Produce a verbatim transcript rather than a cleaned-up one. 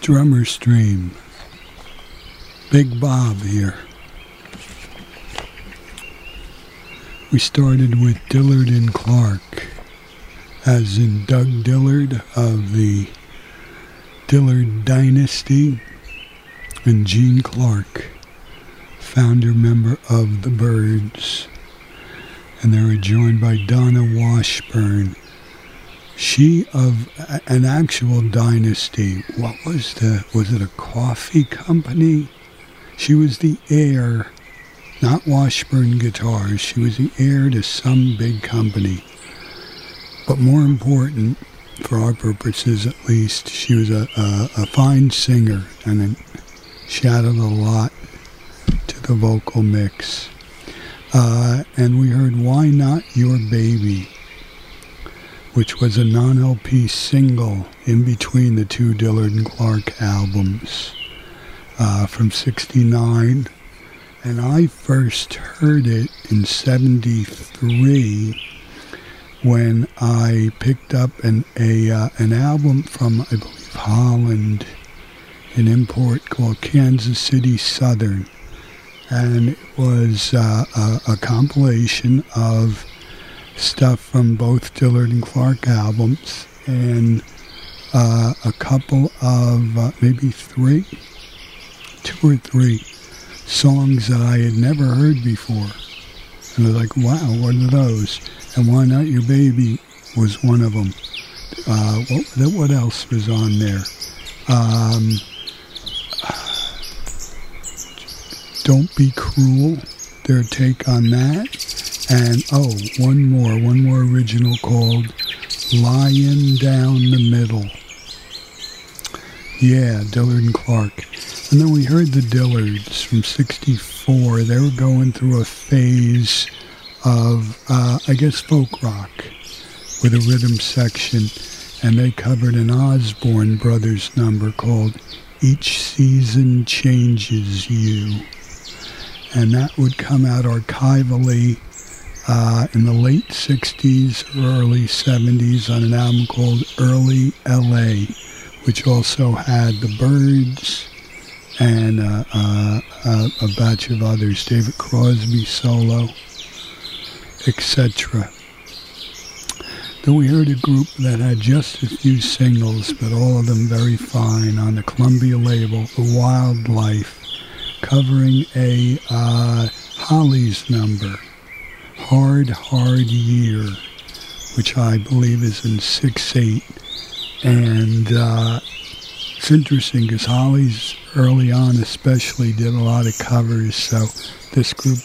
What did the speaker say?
Drummer Stream. Big Bob here. We started with Dillard and Clark, as in Doug Dillard of the Dillard Dynasty, and Gene Clark, founder member of the Byrds. And they were joined by Donna Washburn, she of an actual dynasty. What was the, was it a coffee company? She was the heir, not Washburn Guitars, she was the heir to some big company. But more important, for our purposes at least, she was a, a, a fine singer, and it, she added a lot to the vocal mix. Uh, and we heard Why Not Your Baby, which was a non-L P single in between the two Dillard and Clark albums uh, from sixty-nine. And I first heard it in seventy-three when I picked up an, a, uh, an album from, I believe, Holland, an import called Kansas City Southern. And it was uh, a, a compilation of stuff from both Dillard and Clark albums, and uh, a couple of, uh, maybe three, two or three songs that I had never heard before. And I was like, wow, what are those? And Why Not Your Baby was one of them. Uh, what, what else was on there? Um, Don't Be Cruel, their take on that. And, oh, one more, one more original called Lying Down the Middle. Yeah, Dillard and Clark. And then we heard the Dillards from sixty-four. They were going through a phase of, uh, I guess, folk rock with a rhythm section. And they covered an Osborne Brothers number called Each Season Changes You. And that would come out archivally Uh, in the late sixties or early seventies on an album called Early L A, which also had the Byrds and uh, uh, uh, a batch of others, David Crosby solo, et cetera. Then we heard a group that had just a few singles, but all of them very fine, on the Columbia label, The Wildlife, covering a uh, Hollies number, Hard, Hard Year, which I believe is in six eight. And uh, it's interesting because Hollies early on especially did a lot of covers, so this group